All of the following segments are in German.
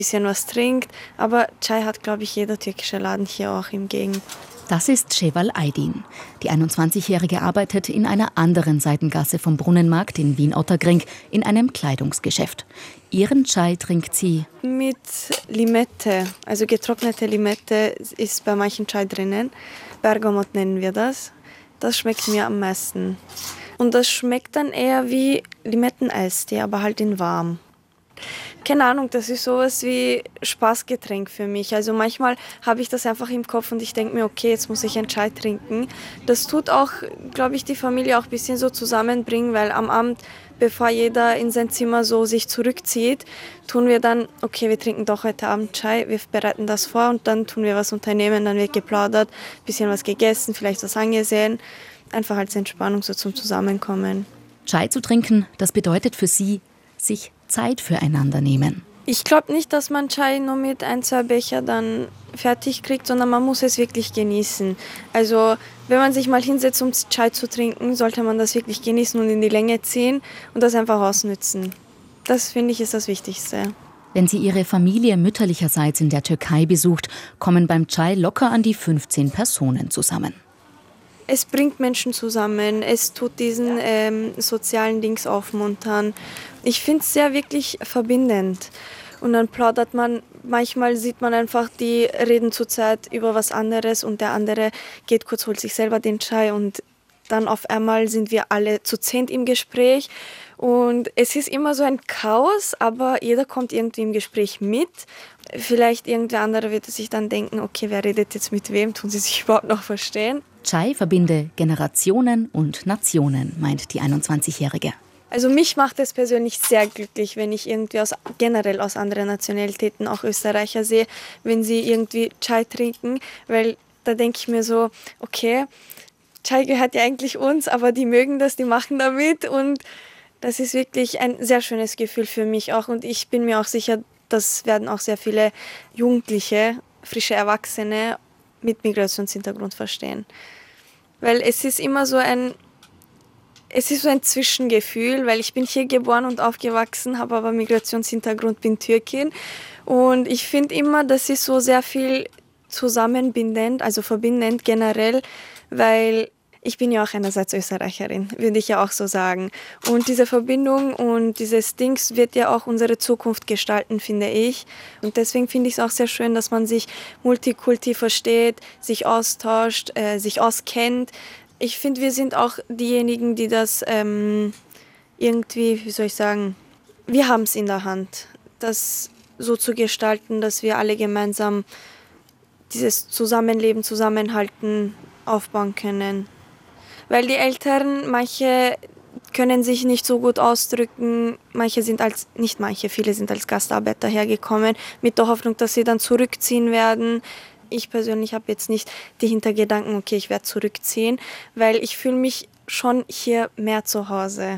bisschen was trinkt. Aber Chai hat, glaube ich, jeder türkische Laden hier auch im Gegend. Das ist Şevval Aydin. Die 21-Jährige arbeitet in einer anderen Seitengasse vom Brunnenmarkt in Wien-Ottakring in einem Kleidungsgeschäft. Ihren Chai trinkt sie mit Limette, also getrocknete Limette ist bei manchen Chai drinnen. Bergamot nennen wir das. Das schmeckt mir am meisten. Und das schmeckt dann eher wie Limetteneistee, aber halt in warm. Keine Ahnung, das ist sowas wie Spaßgetränk für mich. Also manchmal habe ich das einfach im Kopf und ich denke mir, okay, jetzt muss ich einen Chai trinken. Das tut auch, glaube ich, die Familie auch ein bisschen so zusammenbringen, weil am Abend, bevor jeder in sein Zimmer so sich zurückzieht, tun wir dann, okay, wir trinken doch heute Abend Chai, wir bereiten das vor und dann tun wir was unternehmen, dann wird geplaudert, ein bisschen was gegessen, vielleicht was angesehen. Einfach als Entspannung so zum Zusammenkommen. Chai zu trinken, das bedeutet für sie, sich Zeit füreinander nehmen. Ich glaube nicht, dass man Chai nur mit 1-2 Becher dann fertig kriegt, sondern man muss es wirklich genießen. Also wenn man sich mal hinsetzt, um Chai zu trinken, sollte man das wirklich genießen und in die Länge ziehen und das einfach ausnützen. Das, finde ich, ist das Wichtigste. Wenn sie ihre Familie mütterlicherseits in der Türkei besucht, kommen beim Chai locker an die 15 Personen zusammen. Es bringt Menschen zusammen, es tut diesen sozialen Dings aufmuntern. Ich finde es sehr wirklich verbindend. Und dann plaudert man, manchmal sieht man einfach, die reden zurzeit über was anderes und der andere geht kurz, holt sich selber den Chai und dann auf einmal sind wir alle zu 10 im Gespräch. Und es ist immer so ein Chaos, aber jeder kommt irgendwie im Gespräch mit. Vielleicht irgendwer andere wird sich dann denken, okay, wer redet jetzt mit wem, tun sie sich überhaupt noch verstehen? Chai verbinde Generationen und Nationen, meint die 21-Jährige. Also mich macht es persönlich sehr glücklich, wenn ich irgendwie generell aus anderen Nationalitäten, auch Österreicher sehe, wenn sie irgendwie Chai trinken, weil da denke ich mir so, okay, Chai gehört ja eigentlich uns, aber die mögen das, die machen damit und das ist wirklich ein sehr schönes Gefühl für mich auch und ich bin mir auch sicher, das werden auch sehr viele Jugendliche, frische Erwachsene mit Migrationshintergrund verstehen. Weil es ist immer so ein Zwischengefühl, weil ich bin hier geboren und aufgewachsen, habe aber Migrationshintergrund, bin Türkin. Und ich finde immer, das ist so sehr viel zusammenbindend, also verbindend generell, weil ich bin ja auch einerseits Österreicherin, würde ich ja auch so sagen. Und diese Verbindung und dieses Dings wird ja auch unsere Zukunft gestalten, finde ich. Und deswegen finde ich es auch sehr schön, dass man sich Multikulti versteht, sich austauscht, sich auskennt. Ich finde, wir sind auch diejenigen, die das irgendwie, wie soll ich sagen, wir haben es in der Hand, das so zu gestalten, dass wir alle gemeinsam dieses Zusammenleben, Zusammenhalten aufbauen können. Weil die Eltern, manche können sich nicht so gut ausdrücken, viele sind als Gastarbeiter hergekommen, mit der Hoffnung, dass sie dann zurückziehen werden. Ich persönlich habe jetzt nicht die Hintergedanken, okay, ich werde zurückziehen, weil ich fühle mich schon hier mehr zu Hause.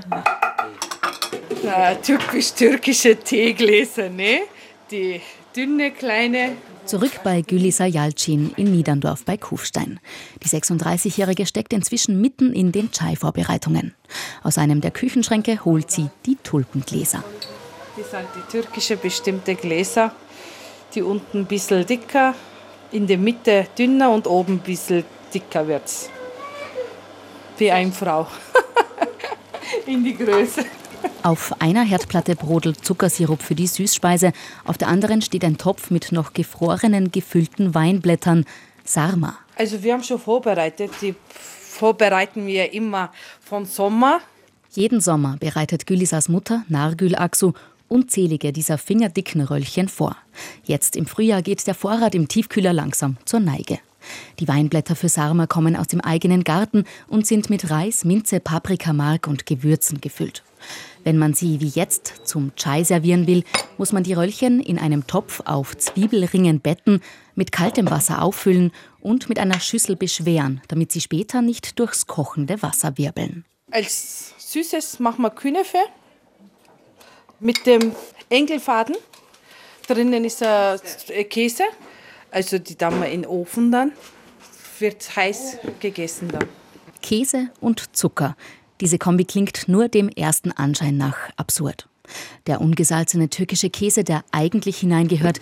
Typisch türkische Teegläser, ne? Die dünne, kleine. Zurück bei Gülisa Yalcin in Niederndorf bei Kufstein. Die 36-Jährige steckt inzwischen mitten in den Chai-Vorbereitungen. Aus einem der Küchenschränke holt sie die Tulpengläser. Das sind die türkische bestimmte Gläser, die unten ein bisschen dicker, in der Mitte dünner und oben ein bisschen dicker wird's. Wie eine Frau. In die Größe. Auf einer Herdplatte brodelt Zuckersirup für die Süßspeise. Auf der anderen steht ein Topf mit noch gefrorenen, gefüllten Weinblättern. Sarma. Also wir haben schon vorbereitet. Die vorbereiten wir immer von Sommer. Jeden Sommer bereitet Gülisas Mutter, Nargül Aksu, unzählige dieser fingerdicken Röllchen vor. Jetzt im Frühjahr geht der Vorrat im Tiefkühler langsam zur Neige. Die Weinblätter für Sarma kommen aus dem eigenen Garten und sind mit Reis, Minze, Paprika, Mark und Gewürzen gefüllt. Wenn man sie wie jetzt zum Chai servieren will, muss man die Röllchen in einem Topf auf Zwiebelringen betten, mit kaltem Wasser auffüllen und mit einer Schüssel beschweren, damit sie später nicht durchs kochende Wasser wirbeln. Als Süßes machen wir Künefe mit dem Engelfaden. Drinnen ist Käse, also die tun wir in den Ofen dann. Wird heiß gegessen dann. Käse und Zucker. Diese Kombi klingt nur dem ersten Anschein nach absurd. Der ungesalzene türkische Käse, der eigentlich hineingehört,